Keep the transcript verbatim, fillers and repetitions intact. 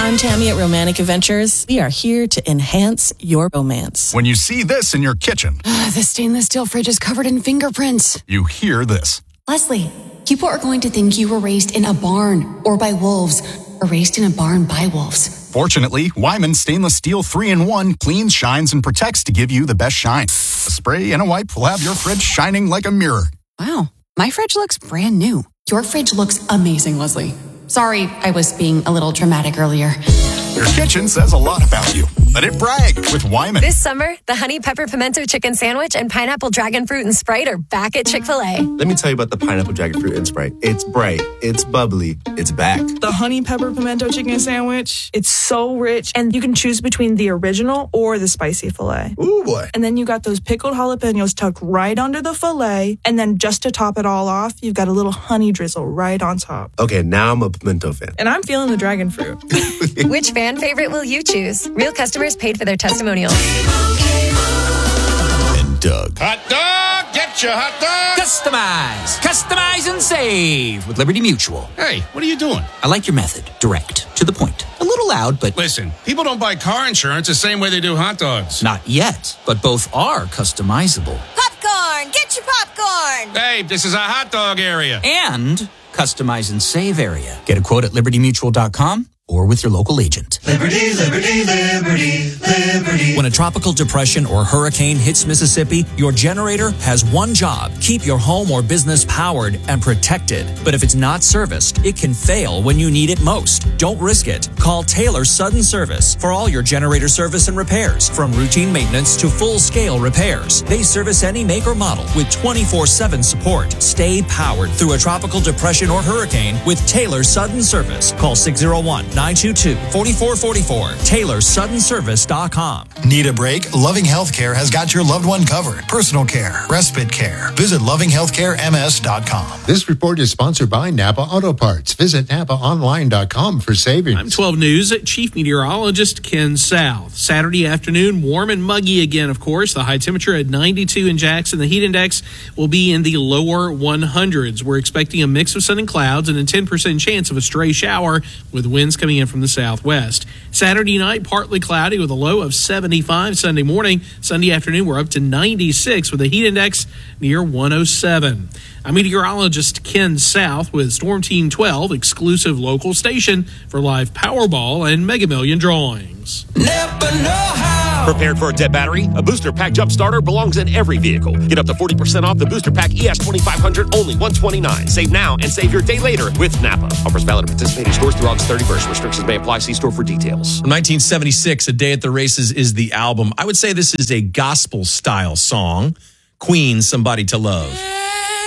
I'm Tammy at Romantic Adventures. We are here to enhance your romance. When you see this in your kitchen, The stainless steel fridge is covered in fingerprints. you hear this. Leslie, people are going to think you were raised in a barn or by wolves or raised in a barn by wolves. Fortunately, Wyman Stainless Steel three in one cleans, shines, and protects to give you the best shine. A spray and a wipe will have your fridge shining like a mirror. Wow, my fridge looks brand new. Your fridge looks amazing, Leslie. Sorry, I was being a little dramatic earlier. Your kitchen says a lot about you. Let it brag with Wyman. This summer, the Honey Pepper Pimento Chicken Sandwich and Pineapple Dragon Fruit and Sprite are back at Chick-fil-A. Let me tell you about the Pineapple Dragon Fruit and Sprite. It's bright, it's bubbly, it's back. The Honey Pepper Pimento Chicken Sandwich, it's so rich, and you can choose between the original or the spicy filet. Ooh, boy. And then you got those pickled jalapenos tucked right under the filet, and then just to top it all off, you've got a little honey drizzle right on top. Okay, now I'm a pimento fan. And I'm feeling the dragon fruit. Which fan favorite will you choose? Real customers paid for their testimonials. And Doug. Hot dog! Get your hot dog! Customize, customize and save with Liberty Mutual. Hey, what are you doing? I like your method. Direct, to the point. A little loud, but Listen, people don't buy car insurance the same way they do hot dogs. not yet. But both are customizable. Popcorn! Get your popcorn! Hey, this is a hot dog area. And customize and save area. Get a quote at liberty mutual dot com or with your local agent. Liberty, liberty, liberty, liberty. When a tropical depression or hurricane hits Mississippi, your generator has one job: keep your home or business powered and protected. But if it's not serviced, it can fail when you need it most. Don't risk it. Call Taylor Sudden Service for all your generator service and repairs, from routine maintenance to full-scale repairs. They service any make or model with twenty-four seven support. Stay powered through a tropical depression or hurricane with Taylor Sudden Service. Call six oh one, nine two two, four four four four. Taylor Sudden Service dot com. Need a break? Loving Healthcare has got your loved one covered. Personal care, respite care. Visit loving healthcare m s dot com. This report is sponsored by Napa Auto Parts. Visit napa online dot com for savings. I'm twelve News Chief Meteorologist Ken South. Saturday afternoon, warm and muggy again, of course. The high temperature at ninety-two in Jackson. The heat index will be in the lower one hundreds. We're expecting a mix of sun and clouds and a ten percent chance of a stray shower with winds coming in from the southwest. Saturday night, partly cloudy with a low of seventy-five. Sunday morning, Sunday afternoon, we're up to ninety-six with a heat index near one oh seven. I'm meteorologist Ken South with Storm Team twelve, exclusive local station for live Powerball and Mega Million drawings. Never know how. Prepared for a dead battery? A Booster Pack Jump Starter belongs in every vehicle. Get up to forty percent off the Booster Pack E S twenty-five hundred, only one hundred twenty-nine dollars. Save now and save your day later with Napa. Offers valid at participating stores through August thirty-first. Restrictions may apply. See store for details. From nineteen seventy-six, A Day at the Races is the album. I would say this is a gospel-style song. Queen, Somebody to Love.